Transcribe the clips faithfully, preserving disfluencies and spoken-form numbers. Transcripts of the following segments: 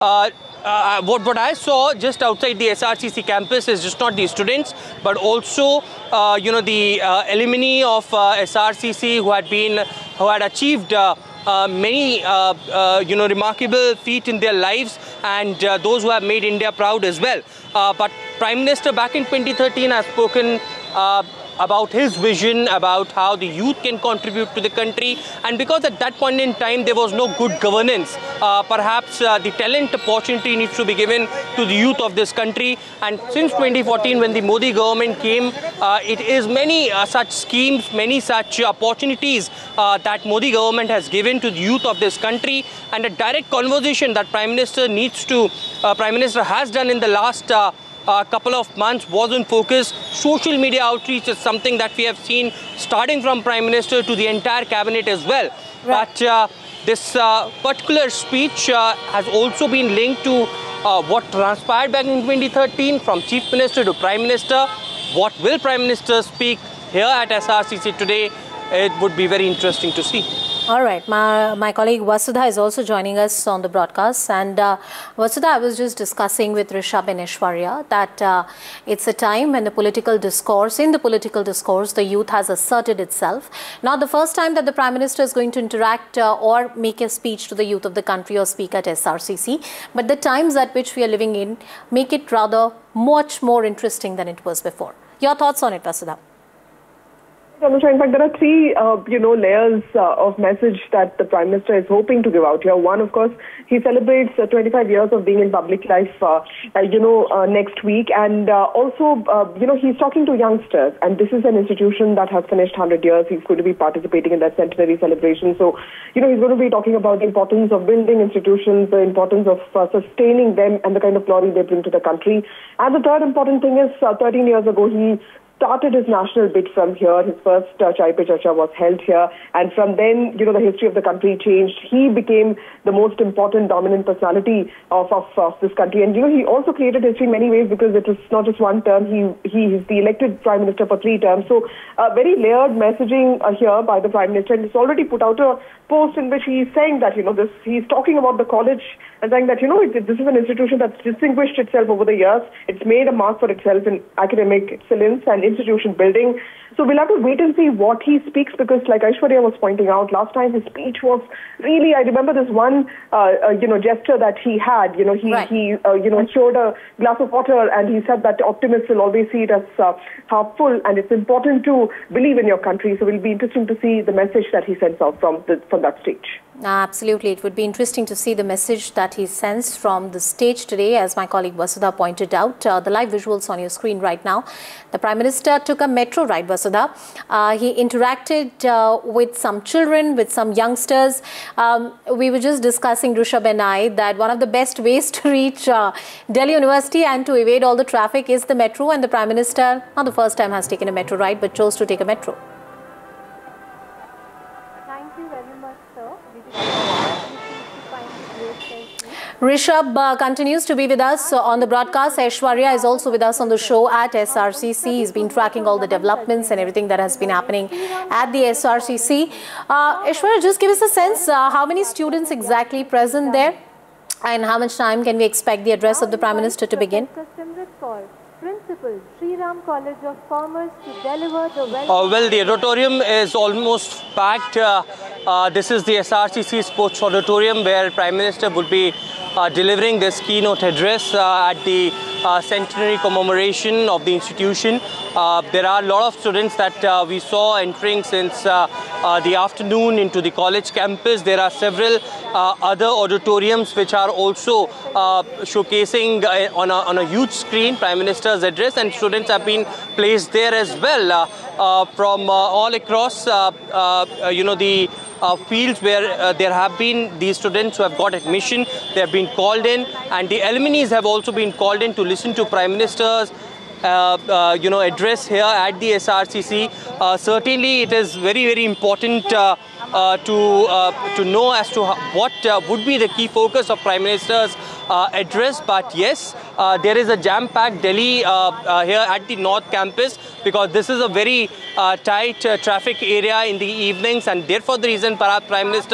uh, uh, what, what I saw just outside the S R C C campus is just not the students, but also, uh, you know, the uh, alumni of uh, S R C C who had been, who had achieved uh, uh, many, uh, uh, you know, remarkable feat in their lives, and uh, those who have made India proud as well. Uh, but Prime Minister back in twenty thirteen has spoken uh, about his vision, about how the youth can contribute to the country. And because at that point in time there was no good governance, uh, perhaps uh, the talent opportunity needs to be given to the youth of this country. And since twenty fourteen, when the Modi government came, uh, it is many uh, such schemes, many such uh, opportunities uh, that Modi government has given to the youth of this country. And a direct conversation that Prime Minister needs to, uh, Prime Minister has done in the last uh, a couple of months was on focus. Social media outreach is something that we have seen starting from Prime Minister to the entire cabinet as well. Right. But uh, this uh, particular speech uh, has also been linked to uh, what transpired back in twenty thirteen from Chief Minister to Prime Minister. What will Prime Minister speak here at S R C C today? It would be very interesting to see. All right, my, my colleague Vasudha is also joining us on the broadcast. And uh, Vasudha, I was just discussing with Rishabh and Aishwarya that uh, it's a time when the political discourse, in the political discourse, the youth has asserted itself. Not the first time that the Prime Minister is going to interact uh, or make a speech to the youth of the country or speak at S R C C, but the times at which we are living in make it rather much more interesting than it was before. Your thoughts on it, Vasudha? In fact, there are three, uh, you know, layers uh, of message that the Prime Minister is hoping to give out here. One, of course, he celebrates uh, twenty-five years of being in public life, uh, uh, you know, uh, next week. And uh, also, uh, you know, he's talking to youngsters. And this is an institution that has finished one hundred years. He's going to be participating in that centenary celebration. So, you know, he's going to be talking about the importance of building institutions, the importance of uh, sustaining them and the kind of glory they bring to the country. And the third important thing is, uh, thirteen years ago, he started his national bid from here. His first uh, Chai Pe Charcha was held here. And from then, you know, the history of the country changed. He became the most important dominant personality of, of, of this country. And, you know, he also created history in many ways because it was not just one term. He, he is the elected Prime Minister for three terms. So uh, very layered messaging uh, here by the Prime Minister. And he's already put out a post in which he's saying that, you know, this, he's talking about the college and saying that, you know, it, this is an institution that's distinguished itself over the years. It's made a mark for itself in academic excellence and institution building. So we'll have to wait and see what he speaks, because like Aishwarya was pointing out, last time his speech was really, I remember this one, uh, uh, you know, gesture that he had, you know, he, right. he uh, you know, showed a glass of water and he said that optimists will always see it as uh, half full, and it's important to believe in your country. So it'll be interesting to see the message that he sends out from, the, from that stage. Absolutely. It would be interesting to see the message that he sends from the stage today, as my colleague Vasudha pointed out. Uh, the live visuals on your screen right now. The Prime Minister took a metro ride, Vasudha. Uh, he interacted uh, with some children, with some youngsters. Um, we were just discussing, Rishabh and I, that one of the best ways to reach uh, Delhi University and to evade all the traffic is the metro. And the Prime Minister, not the first time, has taken a metro ride, but chose to take a metro. Rishabh uh, continues to be with us on the broadcast. Aishwarya is also with us on the show at S R C C. He's been tracking all the developments and everything that has been happening at the S R C C. Uh, Aishwarya, just give us a sense, uh, how many students exactly present there and how much time can we expect the address of the Prime Minister to begin? Principal, Sri Ram College of Commerce, to deliver the well. Uh, well, the auditorium is almost packed. Uh, uh, this is the S R C C Sports Auditorium where Prime Minister would be uh, delivering this keynote address uh, at the uh, centenary commemoration of the institution. Uh, there are a lot of students that uh, we saw entering since uh, uh, the afternoon into the college campus. There are several uh, other auditoriums which are also uh, showcasing uh, on, a, on a huge screen Prime Minister's address, and students have been placed there as well uh, uh, from uh, all across uh, uh, you know the uh, fields where uh, there have been these students who have got admission. They have been called in, and the alumni have also been called in to listen to Prime Minister's Uh, uh, you know, address here at the S R C C. Uh, certainly, it is very, very important uh, uh, to uh, to know as to how, what uh, would be the key focus of Prime Minister's uh, address. But yes, uh, there is a jam-packed Delhi uh, uh, here at the North Campus, because this is a very uh, tight uh, traffic area in the evenings, and therefore the reason perhaps Prime Minister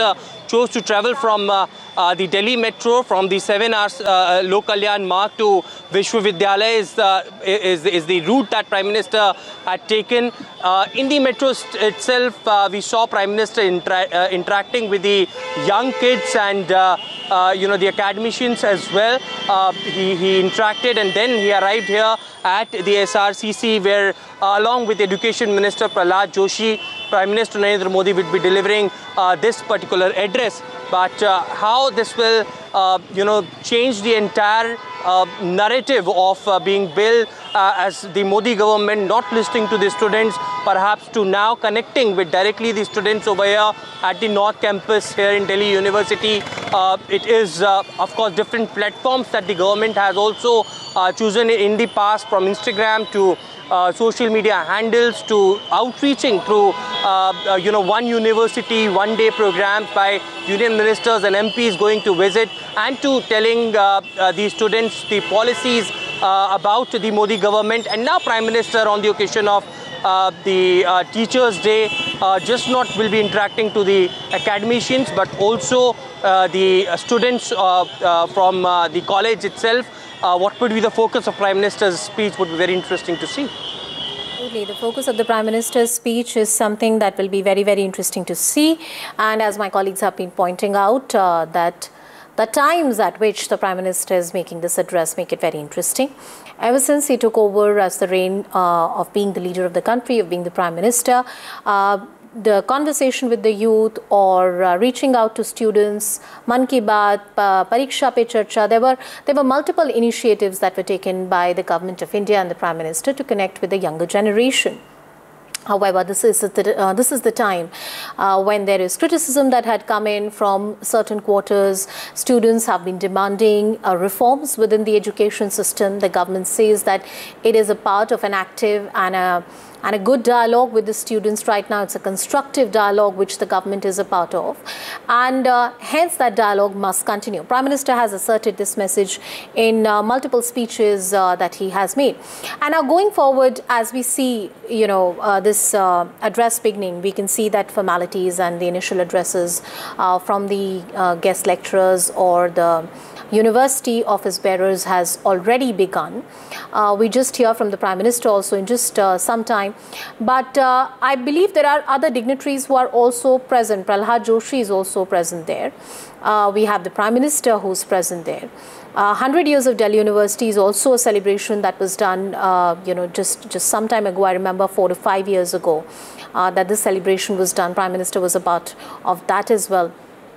chose to travel from uh, uh, the Delhi Metro, from the seven hours uh, Lok Kalyan Marg to Vishwavidyalaya is, uh, is, is the route that Prime Minister had taken. Uh, in the metro itself, uh, we saw Prime Minister intera uh, interacting with the young kids and uh, uh, you know, the academicians as well. Uh, he, he interacted and then he arrived here at the S R C C, where uh, along with Education Minister Prahlad Joshi, Prime Minister Narendra Modi will be delivering uh, this particular address. But uh, how this will, uh, you know, change the entire uh, narrative of uh, being built uh, as the Modi government not listening to the students, perhaps to now connecting with directly the students over here at the North Campus here in Delhi University. Uh, it is, uh, of course, different platforms that the government has also uh, chosen in the past, from Instagram to Uh, social media handles to outreaching through, uh, uh, you know, one university, one day programs by union ministers and M Ps going to visit and to telling uh, uh, the students the policies uh, about the Modi government. And now Prime Minister, on the occasion of uh, the uh, Teachers' Day, uh, just not will be interacting to the academicians, but also uh, the students uh, uh, from uh, the college itself. Uh, what would be the focus of Prime Minister's speech would be very interesting to see. Absolutely. The focus of the Prime Minister's speech is something that will be very, very interesting to see. And as my colleagues have been pointing out, uh, that the times at which the Prime Minister is making this address make it very interesting. Ever since he took over as the reign uh, of being the leader of the country, of being the Prime Minister, uh, the conversation with the youth or uh, reaching out to students, Man Ki Baat, uh, Pariksha Pe Charcha, there were, there were multiple initiatives that were taken by the Government of India and the Prime Minister to connect with the younger generation. However, this is the, uh, this is the time uh, when there is criticism that had come in from certain quarters. Students have been demanding uh, reforms within the education system. The government says that it is a part of an active and a and a good dialogue with the students right now. It's a constructive dialogue which the government is a part of, and uh, hence that dialogue must continue. Prime Minister has asserted this message in uh, multiple speeches uh, that he has made. And now going forward, as we see, you know, uh, this uh, address beginning, we can see that formalities and the initial addresses uh, from the uh, guest lecturers or the university office bearers has already begun. Uh, we just hear from the Prime Minister also in just uh, some time. But uh, I believe there are other dignitaries who are also present. Prahlad Joshi is also present there. Uh, we have the Prime Minister who's present there. Uh, one hundred years of Delhi University is also a celebration that was done, uh, you know, just, just some time ago. I remember four to five years ago uh, that this celebration was done. Prime Minister was a part of that as well.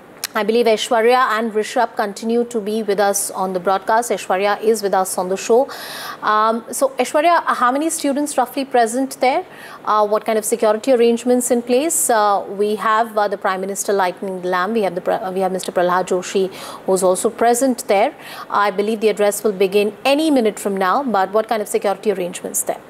I believe Aishwarya and Rishabh continue to be with us on the broadcast. Aishwarya is with us on the show. Um, so, Aishwarya, how many students roughly present there? Uh, what kind of security arrangements in place? Uh, we have uh, the Prime Minister lighting the lamp. We have the uh, we have Mister Prahlad Joshi, who's also present there. I believe the address will begin any minute from now. But what kind of security arrangements there?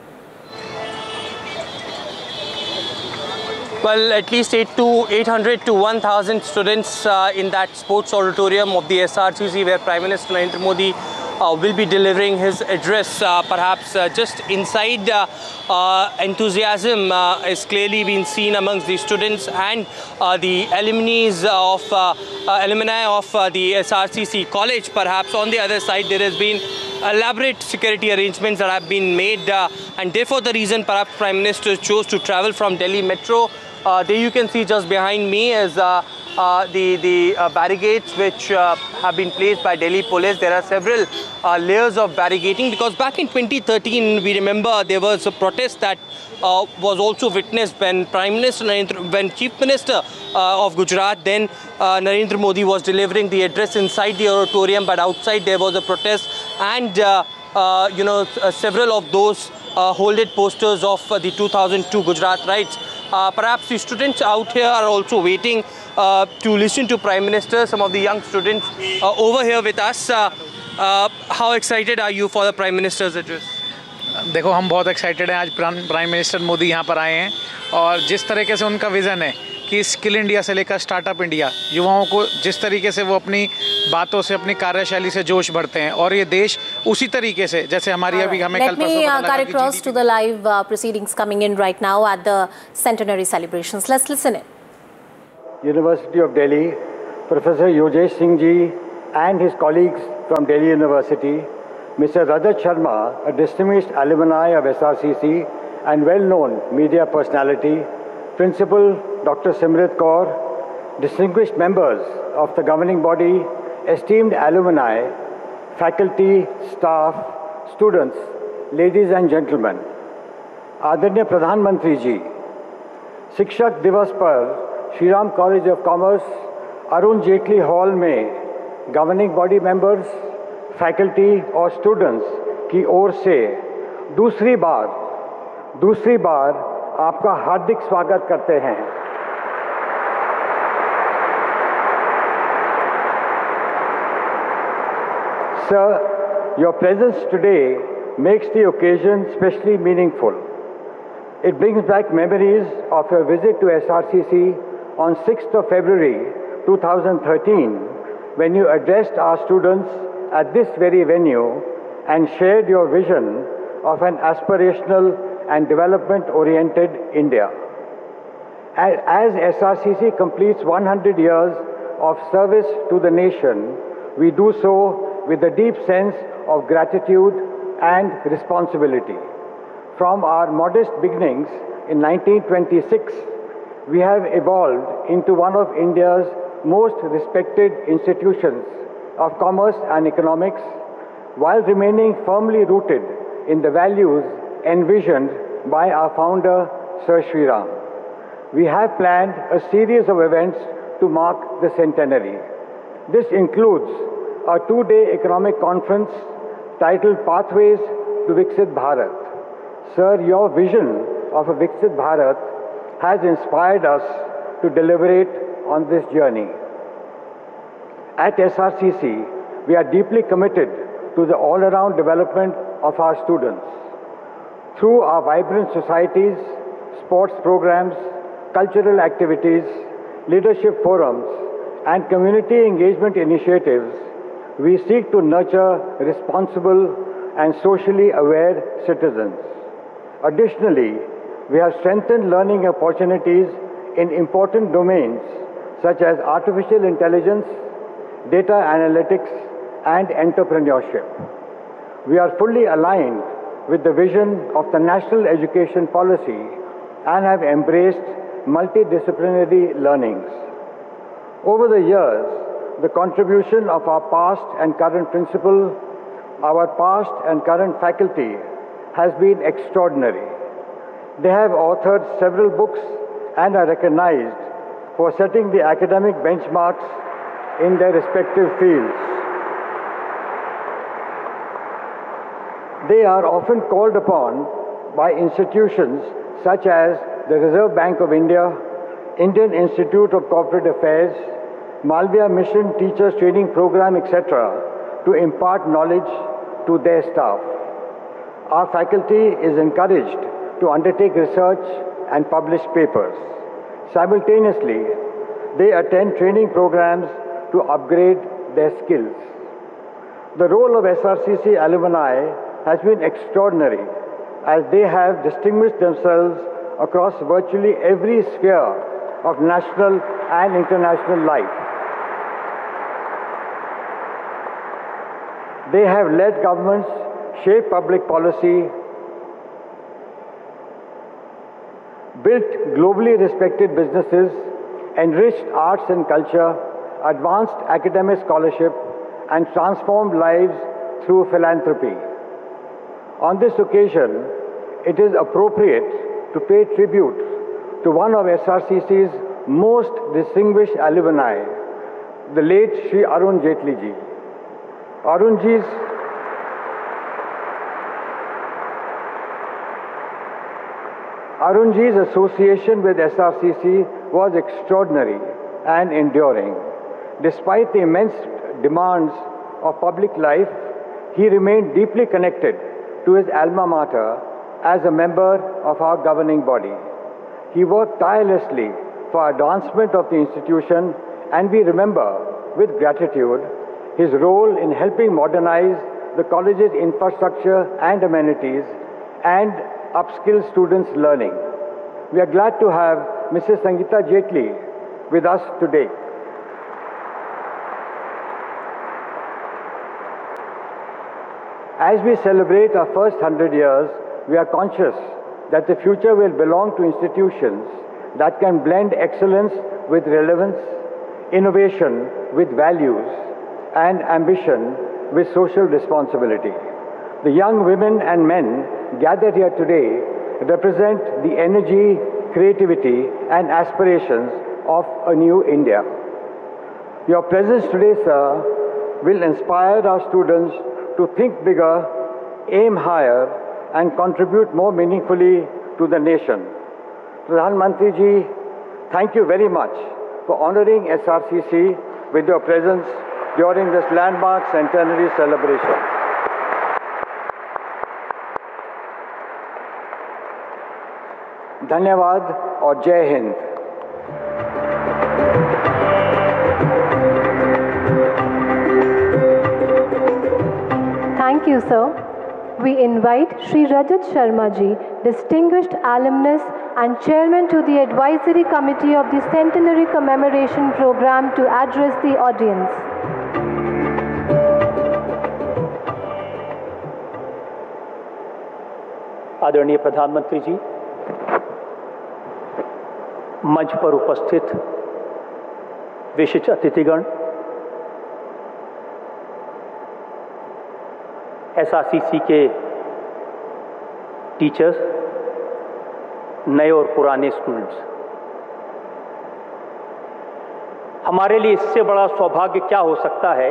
Well, at least eight to eight hundred to one thousand students uh, in that sports auditorium of the S R C C, where Prime Minister Narendra Modi uh, will be delivering his address. Uh, perhaps uh, just inside, uh, uh, enthusiasm uh, is clearly being seen amongst the students and uh, the alumni of uh, uh, alumni of uh, the S R C C college. Perhaps on the other side, there has been elaborate security arrangements that have been made, uh, and therefore the reason perhaps Prime Minister chose to travel from Delhi Metro. Uh, there you can see just behind me is uh, uh, the, the uh, barricades which uh, have been placed by Delhi police. There are several uh, layers of barricading, because back in twenty thirteen, we remember there was a protest that uh, was also witnessed when Prime Minister, Narendra, when Chief Minister uh, of Gujarat, then uh, Narendra Modi, was delivering the address inside the auditorium, but outside there was a protest, and uh, uh, you know, uh, several of those uh, holded posters of uh, the two thousand two Gujarat riots. Uh, perhaps the students out here are also waiting uh, to listen to Prime Minister. Some of the young students uh, over here with us. Uh, uh, how excited are you for the Prime Minister's address? देखो, हम बहुत excited हैं. आज prime minister Modi यहाँ पर आए हैं और जिस तरीके से उनका विज़न है कि स्किल इंडिया से लेकर स्टार्टअप इंडिया, युवाओं को जिस तरीके से वो अपनी बातों से, अपनी कार्यशैली से जोश भरते हैं, और ये देश उसी तरीके से जैसे हमारी अभी हमें कल परसों पता लगा कि across to the live uh, proceedings coming in right now at the centenary celebrations. Let's listen in. University of Delhi, Professor Yogesh Singh Ji and his colleagues from Delhi University, Mister Rajat Sharma, a distinguished alumni of S R C C and well-known media personality, Principal Doctor Simrit Kaur, distinguished members of the governing body, esteemed alumni, faculty, staff, students, ladies and gentlemen, आदरणीय प्रधानमंत्री जी, शिक्षक दिवस पर Shri Ram college of commerce Arun Jaitley hall में governing body members, faculty और students की ओर से दूसरी बार दूसरी बार आपका हार्दिक स्वागत करते हैं। Sir, your presence today makes the occasion especially meaningful. It brings back memories of your visit to S R C C on sixth of February two thousand thirteen, when you addressed our students at this very venue and shared your vision of an aspirational and development-oriented India. As S R C C completes one hundred years of service to the nation, we do so with a deep sense of gratitude and responsibility. From our modest beginnings in nineteen twenty-six, we have evolved into one of India's most respected institutions of commerce and economics, while remaining firmly rooted in the values envisioned by our founder, Sir Shri Ram. We have planned a series of events to mark the centenary. This includes a two-day economic conference titled Pathways to Viksit Bharat. Sir, your vision of a Viksit Bharat has inspired us to deliberate on this journey. At S R C C, we are deeply committed to the all-around development of our students. Through our vibrant societies, sports programs, cultural activities, leadership forums, and community engagement initiatives, we seek to nurture responsible and socially aware citizens. Additionally, we have strengthened learning opportunities in important domains such as artificial intelligence, data analytics, and entrepreneurship. We are fully aligned with the vision of the National Education Policy and have embraced multidisciplinary learnings. Over the years, the contribution of our past and current principal, our past and current faculty has been extraordinary. They have authored several books and are recognized for setting the academic benchmarks in their respective fields. They are often called upon by institutions such as the Reserve Bank of India, Indian Institute of Corporate Affairs, Malviya Mission Teachers Training Program, et cetera, to impart knowledge to their staff. Our faculty is encouraged to undertake research and publish papers. Simultaneously, they attend training programs to upgrade their skills. The role of S R C C alumni has been extraordinary, as they have distinguished themselves across virtually every sphere of national and international life. They have led governments, shaped public policy, built globally respected businesses, enriched arts and culture, advanced academic scholarship, and transformed lives through philanthropy. On this occasion, it is appropriate to pay tribute to one of S R C C's most distinguished alumni, the late Shri Arun Jetli ji. Arun ji's Arun ji's association with S R C C was extraordinary and enduring. Despite the immense demands of public life, he remained deeply connected to his alma mater as a member of our governing body. He worked tirelessly for advancement of the institution, and we remember with gratitude his role in helping modernize the college's infrastructure and amenities and upskill students' learning. We are glad to have Missus Sangeeta Jetli with us today. As we celebrate our first hundred years, we are conscious that the future will belong to institutions that can blend excellence with relevance, innovation with values, and ambition with social responsibility. The young women and men gathered here today represent the energy, creativity, and aspirations of a new India. Your presence today, sir, will inspire our students to think bigger, aim higher, and contribute more meaningfully to the nation. Pradhan Mantri ji, thank you very much for honoring S R C C with your presence during this landmark centenary celebration. Dhanyavad aur Jai Hind. Thank you, sir. We invite Shri Rajat Sharma ji, distinguished alumnus and chairman to the advisory committee of the Centenary Commemoration Program, to address the audience. आदरणीय प्रधानमंत्री जी, मंच पर उपस्थित विशिष्ट अतिथिगण, S R C सी के teachers, नए और पुराने स्टूडेंट्स, हमारे लिए इससे बड़ा सौभाग्य क्या हो सकता है।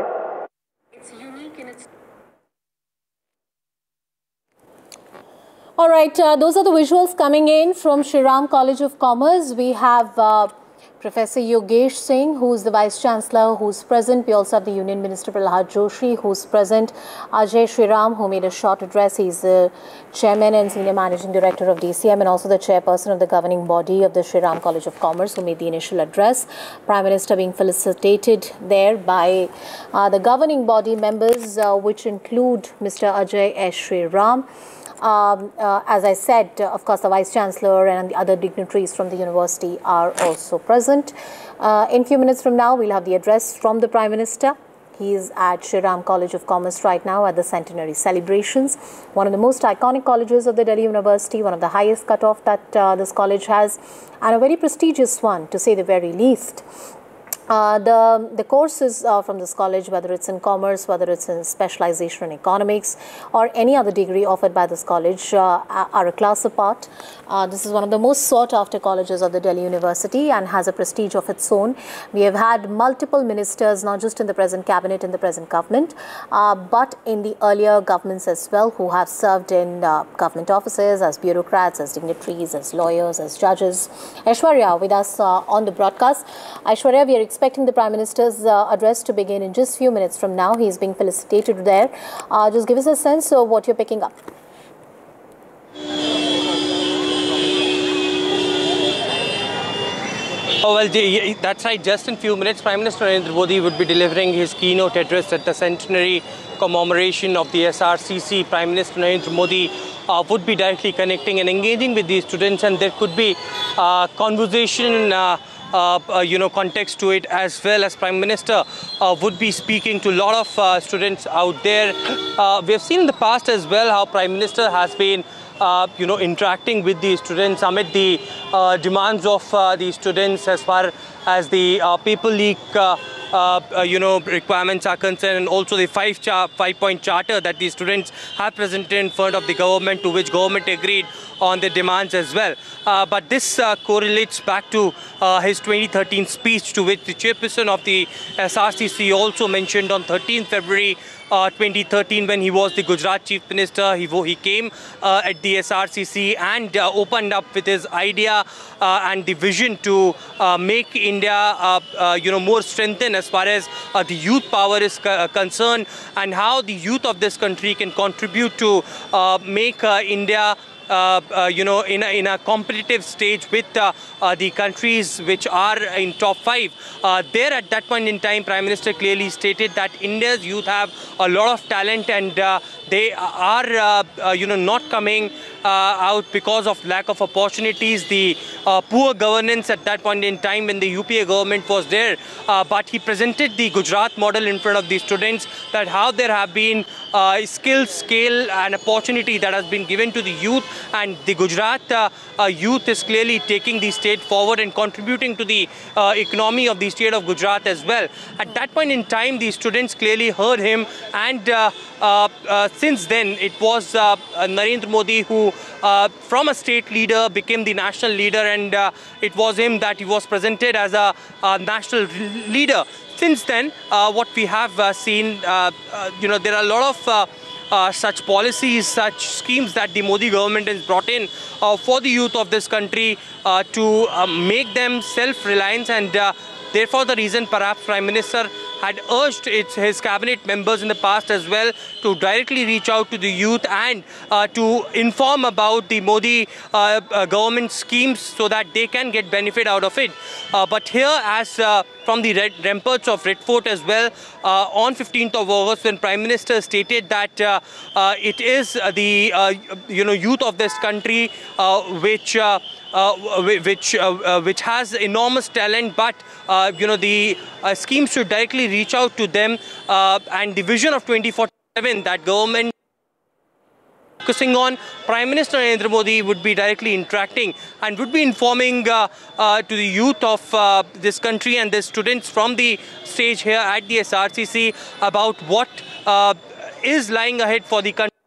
All right, uh, those are the visuals coming in from Shri Ram College of Commerce. We have uh, Professor Yogesh Singh, who is the Vice Chancellor, who's present. We also have the Union Minister Prahlad Joshi, who's present. Ajay Shri Ram, who made a short address. He's the Chairman and Senior Managing Director of D C M and also the Chairperson of the governing body of the Shri Ram College of Commerce, who made the initial address. Prime Minister being felicitated there by uh, the governing body members, uh, which include Mister Ajay S. Shri Ram. Um, uh, as I said, uh, of course, the Vice Chancellor and the other dignitaries from the university are also present. Uh, in a few minutes from now, we'll have the address from the Prime Minister. He is at Shri Ram College of Commerce right now at the centenary celebrations. One of the most iconic colleges of the Delhi University, one of the highest cutoff that uh, this college has, and a very prestigious one, to say the very least. Uh, the, the courses uh, from this college, whether it's in commerce, whether it's in specialization in economics, or any other degree offered by this college, uh, are a class apart. Uh, this is one of the most sought after colleges of the Delhi University and has a prestige of its own. We have had multiple ministers, not just in the present cabinet, in the present government, uh, but in the earlier governments as well, who have served in uh, government offices as bureaucrats, as dignitaries, as lawyers, as judges. Aishwarya with us uh, on the broadcast. Aishwarya, we are expecting the Prime Minister's uh, address to begin in just a few minutes from now. He is being felicitated there. Uh, just give us a sense of what you're picking up. Oh, well, that's right. Just in a few minutes, Prime Minister Narendra Modi would be delivering his keynote address at the centenary commemoration of the S R C C. Prime Minister Narendra Modi uh, would be directly connecting and engaging with these students, and there could be uh, conversation uh, Uh, uh, you know, context to it, as well as Prime Minister uh, would be speaking to a lot of uh, students out there. Uh, we have seen in the past as well how Prime Minister has been Uh, you know, interacting with the students amid the uh, demands of uh, the students as far as the uh, paper leak, uh, uh, uh, you know, requirements are concerned, and also the five char five-point charter that the students have presented in front of the government, to which government agreed on the demands as well. Uh, but this uh, correlates back to uh, his twenty thirteen speech, to which the chairperson of the S R C C also mentioned on thirteenth February Uh, twenty thirteen, when he was the Gujarat Chief Minister. He, he came uh, at the S R C C and uh, opened up with his idea uh, and the vision to uh, make India, uh, uh, you know, more strengthened as far as uh, the youth power is uh, concerned, and how the youth of this country can contribute to uh, make uh, India Uh, uh, you know, in a, in a competitive stage with uh, uh, the countries which are in top five. Uh, there at that point in time, Prime Minister clearly stated that India's youth have a lot of talent, and uh, they are, uh, uh, you know, not coming uh, out because of lack of opportunities, the uh, poor governance at that point in time when the U P A government was there. Uh, but he presented the Gujarat model in front of the students, that how there have been uh, skill, scale and opportunity that has been given to the youth, and the Gujarat uh, uh, youth is clearly taking the state forward and contributing to the uh, economy of the state of Gujarat as well. At that point in time, the students clearly heard him, and uh, uh, uh, since then it was uh, uh, Narendra Modi who uh, from a state leader became the national leader, and uh, it was him that he was presented as a, a national leader. Since then, uh, what we have uh, seen, uh, uh, you know, there are a lot of uh, uh, such policies, such schemes that the Modi government has brought in uh, for the youth of this country uh, to uh, make them self-reliant, and uh, therefore the reason perhaps Prime Minister had urged its, his cabinet members in the past as well to directly reach out to the youth and uh, to inform about the Modi uh, uh, government schemes so that they can get benefit out of it. Uh, but here, as uh, from the red ramparts of Red Fort as well, uh, on fifteenth of August, when Prime Minister stated that uh, uh, it is uh, the uh, you know youth of this country uh, which uh, Uh, which uh, uh, which has enormous talent, but uh, you know the uh, schemes should directly reach out to them, uh, and the vision of twenty forty-seven that government focusing on, Prime Minister Narendra Modi would be directly interacting and would be informing uh, uh, to the youth of uh, this country and the students from the stage here at the S R C C about what uh, is lying ahead for the country.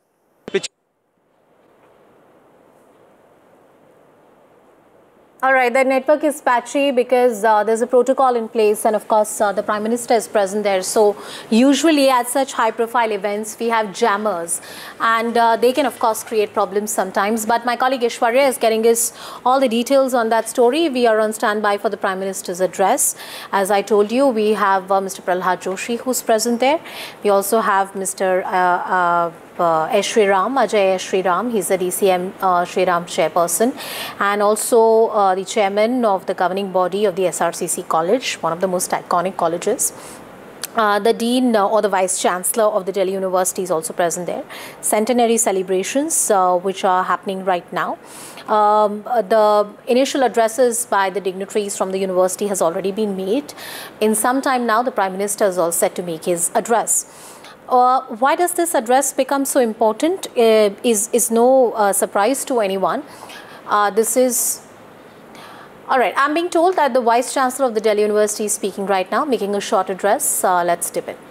All right, the network is patchy because uh, there's a protocol in place, and of course uh, the Prime Minister is present there. So usually at such high profile events we have jammers, and uh, they can of course create problems sometimes. But my colleague Ishwarya is getting us all the details on that story. We are on standby for the Prime Minister's address. As I told you, we have uh, Mister Prahlad Joshi who's present there. We also have Mister Uh, uh, Uh, S. Shri Ram, Ajay S. Shri Ram, he's the D C M uh, Shri Ram chairperson, and also uh, the chairman of the governing body of the S R C C college, one of the most iconic colleges. Uh, the dean uh, or the vice chancellor of the Delhi University is also present there. Centenary celebrations uh, which are happening right now. Um, the initial addresses by the dignitaries from the university has already been made. In some time now, the Prime Minister is all set to make his address. Uh, why does this address become so important uh, is, is no uh, surprise to anyone. Uh, this is, all right, I'm being told that the Vice Chancellor of the Delhi University is speaking right now, making a short address. Uh, let's dip in.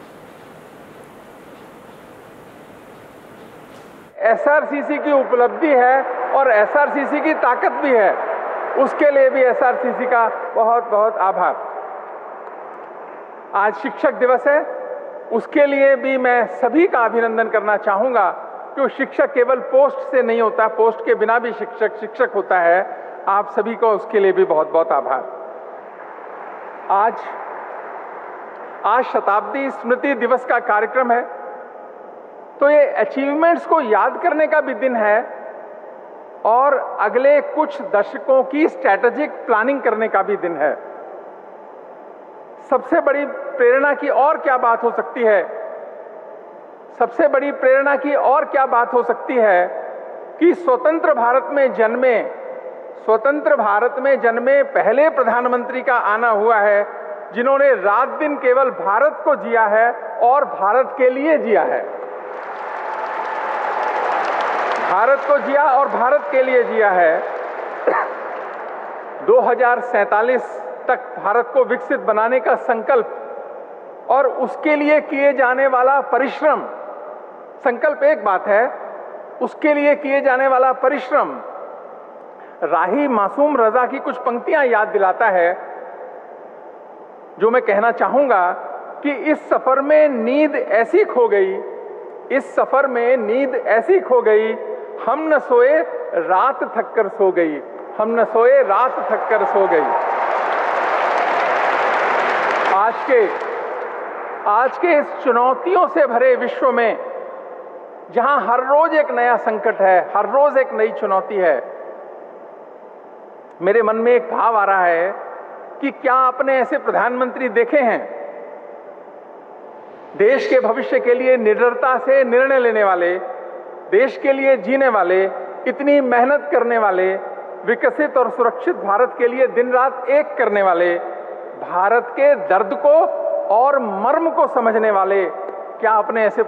S R C C की उपलब्धि है और S R C C की ताकत भी है, उसके लिए भी S R C C का बहुत बहुत आभार। आज शिक्षक दिवस है, उसके लिए भी मैं सभी का अभिनंदन करना चाहूँगा कि शिक्षक केवल पोस्ट से नहीं होता, पोस्ट के बिना भी शिक्षक शिक्षक होता है। आप सभी को उसके लिए भी बहुत बहुत आभार। आज आज शताब्दी स्मृति दिवस का कार्यक्रम है, तो ये अचीवमेंट्स को याद करने का भी दिन है और अगले कुछ दशकों की स्ट्रैटेजिक प्लानिंग करने का भी दिन है। सबसे बड़ी प्रेरणा की और क्या बात हो सकती है, सबसे बड़ी प्रेरणा की और क्या बात हो सकती है कि स्वतंत्र भारत में जन्मे स्वतंत्र भारत में जन्मे पहले प्रधानमंत्री का आना हुआ है, जिन्होंने रात दिन केवल भारत को जिया है और भारत के लिए जिया है। भारत को जिया और भारत के लिए जिया है। दो हजार सैंतालीस तक भारत को विकसित बनाने का संकल्प और उसके लिए किए जाने वाला परिश्रम, संकल्प एक बात है, उसके लिए किए जाने वाला परिश्रम राही मासूम रजा की कुछ पंक्तियां याद दिलाता है, जो मैं कहना चाहूंगा कि इस सफर में नींद ऐसी खो गई, इस सफर में नींद ऐसी खो गई, हम न सोए रात थक कर सो गई, हम न सोए रात थक कर सो गई। आज के आज के इस चुनौतियों से भरे विश्व में, जहां हर रोज एक नया संकट है, हर रोज एक नई चुनौती है, मेरे मन में एक भाव आ रहा है कि क्या आपने ऐसे प्रधानमंत्री देखे हैं, देश के भविष्य के लिए निडरता से निर्णय लेने वाले, देश के लिए जीने वाले, इतनी मेहनत करने वाले, विकसित और सुरक्षित भारत के लिए दिन रात एक करने वाले, भारत के दर्द को और मर्म को समझने वाले, क्या आपने ऐसे